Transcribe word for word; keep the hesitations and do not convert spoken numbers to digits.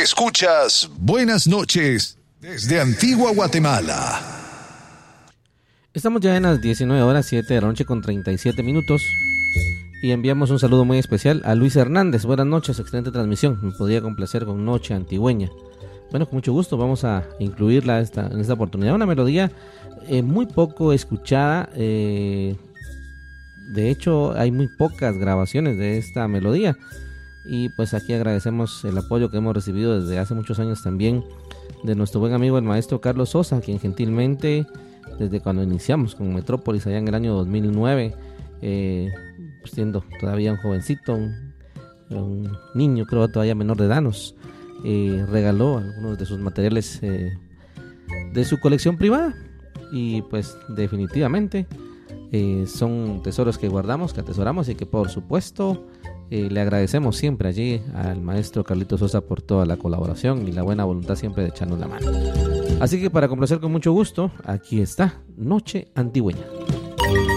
Escuchas Buenas noches desde Antigua Guatemala. Estamos ya en las diecinueve horas siete de la noche con treinta y siete minutos y enviamos un saludo muy especial a Luis Hernández. Buenas noches, excelente transmisión. Me podría complacer con Noche Antigüeña. Bueno, con mucho gusto vamos a incluirla esta, en esta oportunidad. Una melodía eh, muy poco escuchada. Eh, de hecho, hay muy pocas grabaciones de esta melodía. Y pues aquí agradecemos el apoyo que hemos recibido desde hace muchos años también de nuestro buen amigo el maestro Carlos Sosa, quien gentilmente, desde cuando iniciamos con Metrópolis allá en el año dos mil nueve, eh, pues siendo todavía un jovencito, un, un niño creo todavía menor de edad, nos eh, regaló algunos de sus materiales eh, de su colección privada. Y pues definitivamente eh, son tesoros que guardamos, que atesoramos y que por supuesto Eh, le agradecemos siempre allí al maestro Carlitos Sosa por toda la colaboración y la buena voluntad siempre de echarnos la mano. Así que para complacer con mucho gusto, aquí está Noche Antigüeña.